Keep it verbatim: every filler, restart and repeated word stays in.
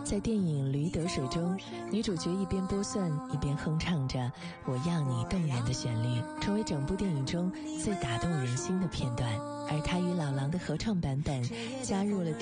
在电影《驴得水》中，女主角一边剥蒜一边哼唱着我要你动人的旋律，成为整部电影中最打动人心的片段。而她与老狼的合唱版本加入了